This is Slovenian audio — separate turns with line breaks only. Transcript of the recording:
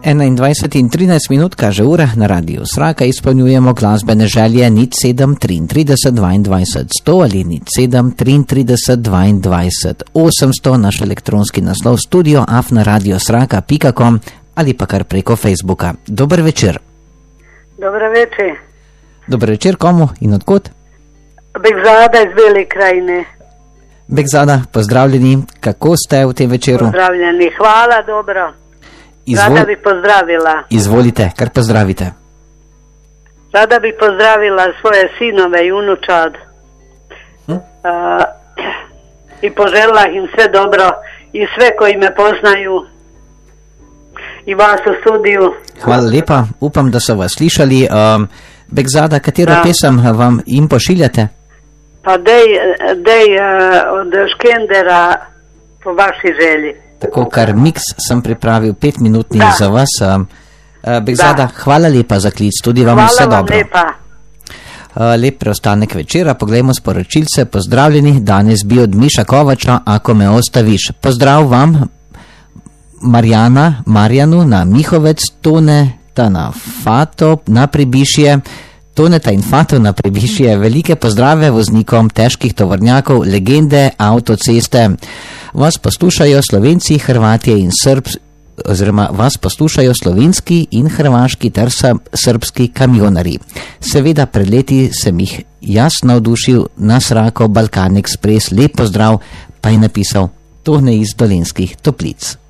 21 in 13 minut kaže ura na radiju Sraka, izpolnjujemo glasbene želje 07 33 22 100 ali 07 33 22 800, naš elektronski naslov studio@radiosraka.com ali pa kar preko Facebooka. Dober večer.
Dobar večer.
Dober večer, komu in odkot?
Begzada iz Bele krajine.
Begzada, pozdravljeni, kako ste v tem večeru?
Pozdravljeni, hvala, dobro. Rada bi pozdravila.
Izvolite, kar pozdravite.
Rada bi pozdravila svoje sinove i unučad. I poželjela im sve dobro i sve koji me poznaju i vas u studiju.
Hvala lepa, upam, da so vas slišali. Begzada, katero pesem vam jim pošiljate?
Pa dej od Škendera po vaši želji.
Tako, kar miks sem pripravil 5-minutni za vas. Begzada, hvala lepa za klic, tudi vam vse dobro.
Hvala vam lepa.
Lep preostanek večera, poglejmo sporočilce. Pozdravljeni, danes bi od Miša Kovača, ako me ostaviš. Pozdrav vam, Marjanu na Mihovec, Toneta na Fato na Pribišje, Toneta in Fato na Pribišje, velike pozdrave voznikom težkih tovornjakov, legende avtoceste. Vas poslušajo Slovenci, Hrvatje in oziroma vas poslušajo slovenski in hrvaški ter srbski kamionari. Seveda pred leti sem jih jaz navdušil na Srako Balkan Express. Lep pozdrav, pa je napisal Tone iz Dolenjskih Toplic.